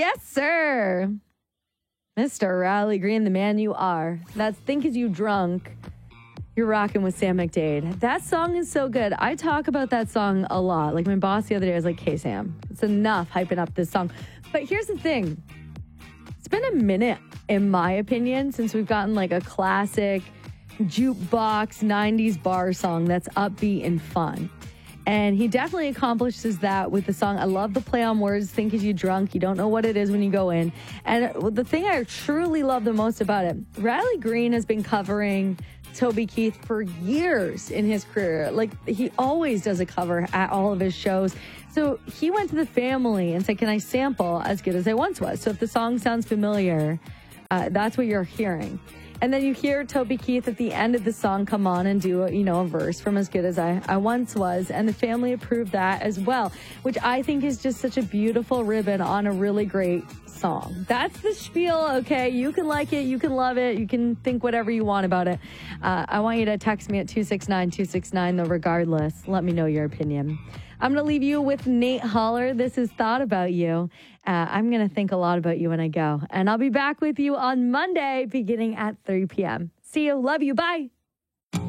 Yes, sir. Mr. Riley Green, the man you are. That's Think As You Drunk. You're rocking with Sam McDade. That song is so good. I talk about that song a lot. Like my boss the other day was like, hey, Sam, it's enough hyping up this song. But here's the thing. It's been a minute, in my opinion, since we've gotten like a classic jukebox 90s bar song that's upbeat and fun. And he definitely accomplishes that with the song. I love the play on words, Think As You Drunk. You don't know what it is when you go in. And the thing I truly love the most about it, Riley Green has been covering Toby Keith for years in his career. Like, he always does a cover at all of his shows. So he went to the family and said, can I sample As Good As I Once Was? So if the song sounds familiar, that's what you're hearing. And then you hear Toby Keith at the end of the song come on and do a verse from As Good As I Once Was. And the family approved that as well, which I think is just such a beautiful ribbon on a really great song. That's the spiel, okay? You can like it. You can love it. You can think whatever you want about it. I want you to text me at 269-269, though, regardless. Let me know your opinion. I'm going to leave you with Nate Holler. This is Thought About You. I'm going to think a lot about you when I go. And I'll be back with you on Monday beginning at 3 p.m. See you. Love you. Bye.